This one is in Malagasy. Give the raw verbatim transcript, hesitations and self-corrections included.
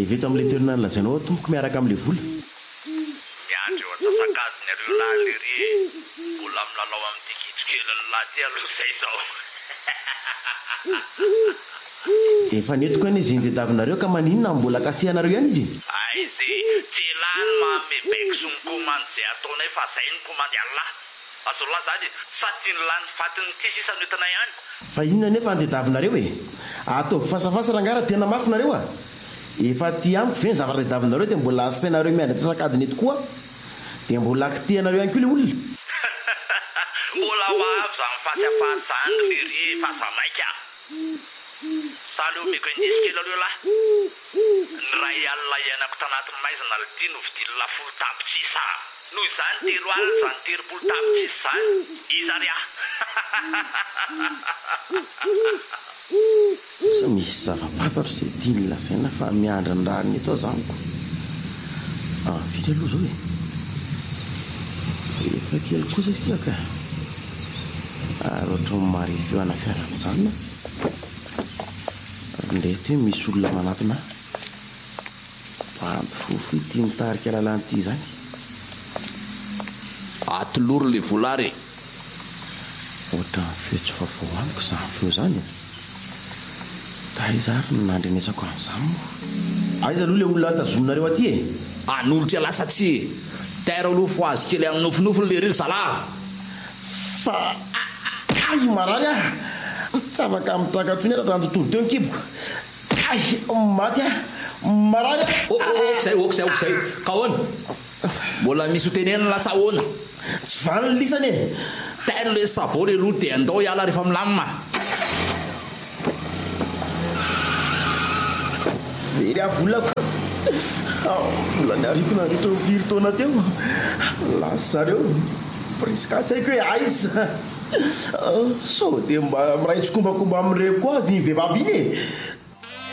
Evita amin'ilay toerana lazainao tompoko miaraka amin'ilay vola. Miandry eo atsasakazony ireo lahy lery. Mbola milalao amin'ity kitrokely lahy ty aloha izay zao. Efa netiko any izy indetavinareo ka maninona mbola kasihanareo ihany izy. Aizy, tsy lany mamebeko sy mikomandy izay ataonay fa zay ny komandy Allah. Azo lahy zany fa tsy ny lany fatiny ty sisa noentanay ihany. Fa inona nefa andetavinareo e? Ataovy fasafasa rangara tena mafy nareo a. Efa ty amiko ve ny zavatra tadiavinareo dia mbola asainareo miandry atsasakadiny eto koa. Dia mbola kitihanareo ihany koa ilay olona. Mbola ho avy zany fahasafahatsany lery fa zamaika. Saly eo meko indisy kely aleo lahy. Ny ray alina ianako tanatin'ny maizina lidi no vidiny lafolo tapitrisa. Noho izany telo alina zany telopolo tapitrisa zany. Iza ry ah. Sy misy zava-papatro izay tiany lazaina fa miandry ny rariny eto zaniko. Ah, firy aloha zao e. Efa kely kosa sisaka. Ary ohatran'ny marify eo ana fiara-mijanona. Ndeto hoe misy olona manatona. Bandy fofo ity mitarika lalàn'ity zany. Atoloro le volary. Ohatran'ny feo tsy vaovao amiko izany feo zany. Taiza ary no nandrenesako an'izany moa. Aiza aloha le olona tazominareo aty e? Anolotra lasa tsy e. Taira aloha fo azy kely amin'ny nofinofiny le rery zalahy. Fa ay marary ah. Mitsavaka amin'ny trakatsony era randotondo teo nkiboko. Ay maty ah. Marary ah. Oh oh okizay okizay okizay. Ka ahoana? Mbola misy hotenena lasa ahoana? Tsy vany ny lisany e. Taino le savao le roa dia andao hiala rehefa milamina. Very avolako. Volany ariko nandritra ho firy taona teo. Lasareo. Presque tsy haiko hoe aiza. So dia mba miray tsokombakomba amin'ireo koa azy ny vehivavy iny e.